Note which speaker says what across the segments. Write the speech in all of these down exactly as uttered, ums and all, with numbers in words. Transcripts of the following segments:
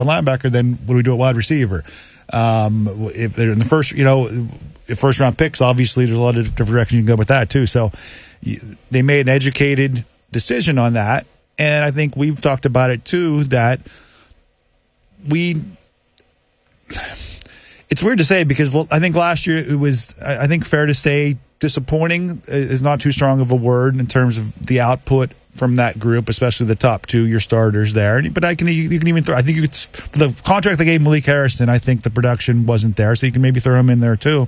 Speaker 1: linebacker, then what do we do at wide receiver? Um, if they're in the first, you know, first round picks, obviously there's a lot of different directions you can go with that too. So they made an educated decision on that. And I think we've talked about it too, that we, it's weird to say because I think last year it was, I think fair to say disappointing is not too strong of a word in terms of the output from that group, especially the top two, your starters there. But I can you, you can even throw, I think you could, the contract they gave Malik Harrison, I think the production wasn't there, so you can maybe throw him in there too.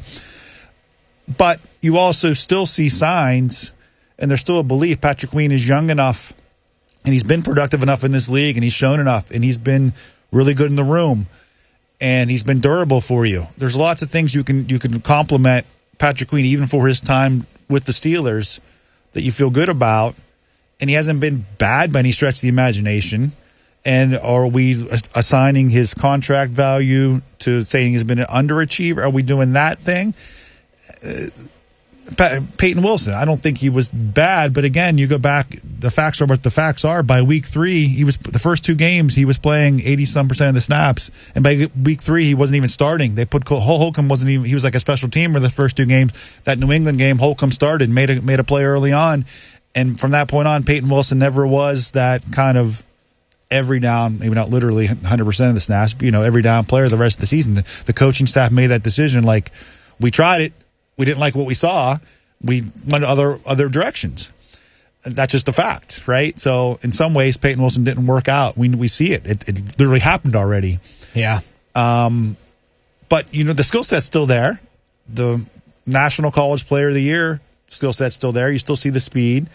Speaker 1: But you also still see signs, and there's still a belief Patrick Queen is young enough, and he's been productive enough in this league, and he's shown enough, and he's been really good in the room, and he's been durable for you. There's lots of things you can you can compliment Patrick Queen, even for his time with the Steelers, that you feel good about. And he hasn't been bad by any stretch of the imagination. And are we assigning his contract value to saying he's been an underachiever? Are we doing that thing? Uh, Peyton Wilson, I don't think he was bad, but again, you go back, the facts are what the facts are. By week three, he was the first two games he was playing eighty some percent of the snaps, and by week three he wasn't even starting. They put Holcomb wasn't even he was like a special teamer the first two games. That New England game, Holcomb started, made a made a play early on, and from that point on, Peyton Wilson never was that kind of every down, maybe not literally one hundred percent of the snaps, but you know, every down player the rest of the season. The, the coaching staff made that decision. Like, we tried it. We didn't like what we saw. We went other other directions. That's just a fact, right? So in some ways, Peyton Wilson didn't work out. We we see it. It, it literally happened already.
Speaker 2: Yeah.
Speaker 1: Um, but, you know, the skill set's still there. The National College Player of the Year skill set's still there. You still see the speed.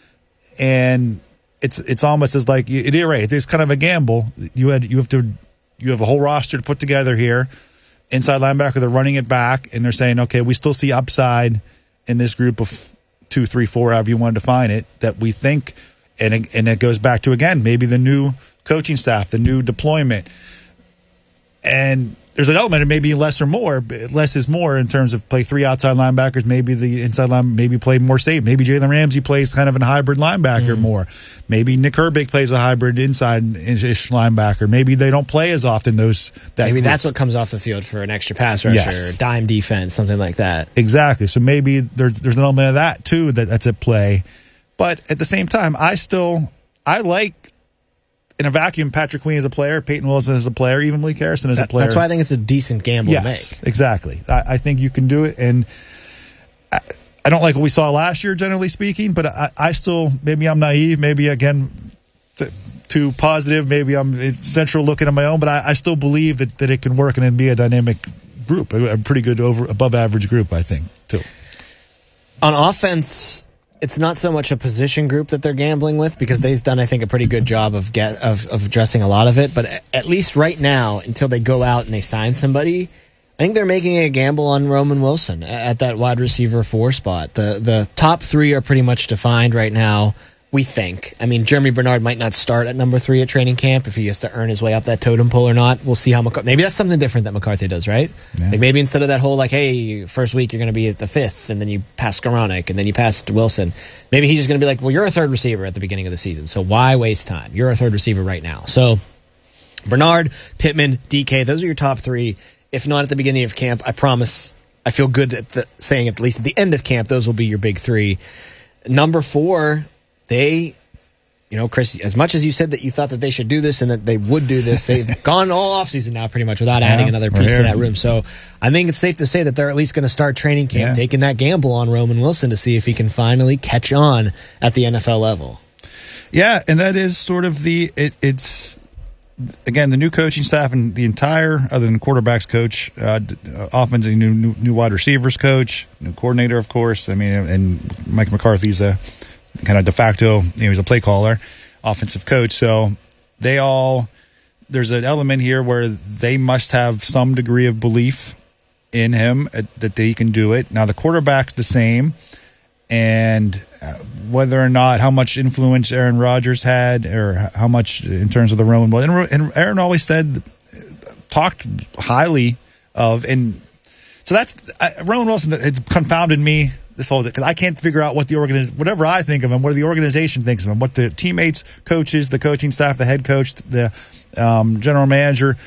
Speaker 1: And it's it's almost as like, it is right. It's kind of a gamble. You had you have to you have a whole roster to put together here. Inside linebacker, they're running it back, and they're saying, okay, we still see upside in this group of two, three, four, however you want to define it, that we think, and it, and it goes back to, again, maybe the new coaching staff, the new deployment. And there's an element of maybe less or more, but less is more in terms of play three outside linebackers, maybe the inside line, maybe play more safe. Maybe Jalen Ramsey plays kind of a hybrid linebacker mm. more. Maybe Nick Herbig plays a hybrid inside-ish linebacker. Maybe they don't play as often those. That
Speaker 2: maybe
Speaker 1: group.
Speaker 2: That's what comes off the field for an extra pass rusher,
Speaker 1: yes.
Speaker 2: dime defense, something like that.
Speaker 1: Exactly. So maybe there's there's an element of that too that, that's at play. But at the same time, I still I like. In a vacuum, Patrick Queen is a player, Peyton Wilson is a player, even Malik Harrison is a player.
Speaker 2: That's why I think it's a decent gamble
Speaker 1: yes,
Speaker 2: to make.
Speaker 1: Exactly. I, I think you can do it. And I, I don't like what we saw last year, generally speaking, but I, I still, maybe I'm naive, maybe, again, t- too positive, maybe I'm central looking at my own, but I, I still believe that, that it can work and it'd be a dynamic group, a, a pretty good, over above average group, I think, too.
Speaker 2: On offense, it's not so much a position group that they're gambling with because they've done, I think, a pretty good job of get, of, of addressing a lot of it. But at least right now, until they go out and they sign somebody, I think they're making a gamble on Roman Wilson at that wide receiver four spot. The the top three are pretty much defined right now, we think. I mean, Jeremy Bernard might not start at number three at training camp if he has to earn his way up that totem pole or not. We'll see how McCarthy... Maybe that's something different that McCarthy does, right? Yeah. Like maybe instead of that whole, like, hey, first week you're going to be at the fifth, and then you pass Skoranek, and then you pass to Wilson. Maybe he's just going to be like, well, you're a third receiver at the beginning of the season, so why waste time? You're a third receiver right now. So Bernard, Pittman, D K, those are your top three. If not at the beginning of camp, I promise I feel good at the, saying at least at the end of camp, those will be your big three. Number four... They, you know, Chris, as much as you said that you thought that they should do this and that they would do this, they've gone all offseason now pretty much without yeah, adding another piece to that room. So I think it's safe to say that they're at least going to start training camp, yeah. taking that gamble on Roman Wilson to see if he can finally catch on at the N F L level.
Speaker 1: Yeah, and that is sort of the, it, it's, again, the new coaching staff and the entire, other than quarterbacks coach, uh, offense, new, new new wide receivers coach, new coordinator, of course. I mean, and Mike McCarthy's a kind of de facto, you know, he's a play caller, offensive coach. So they all, there's an element here where they must have some degree of belief in him uh, that they can do it. Now the quarterback's the same, and uh, whether or not how much influence Aaron Rodgers had, or how much in terms of the Roman, and, and Aaron always said, talked highly of, and so that's uh, Roman Wilson. It's confounded me this whole because I can't figure out what the organiz whatever I think of him, what the organization thinks of him, what the teammates, coaches, the coaching staff, the head coach, the um, general manager,